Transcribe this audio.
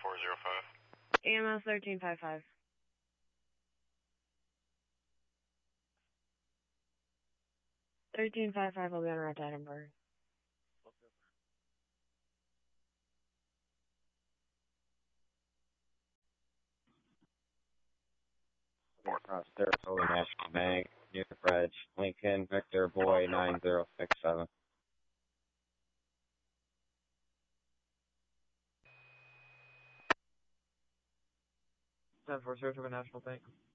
405. EMS 1355. 1355 will be on route to Edinburgh. Across Saratoga National Bank, near the bridge. Lincoln, Victor, Boy, 9067. 10-4, Saratoga National Bank.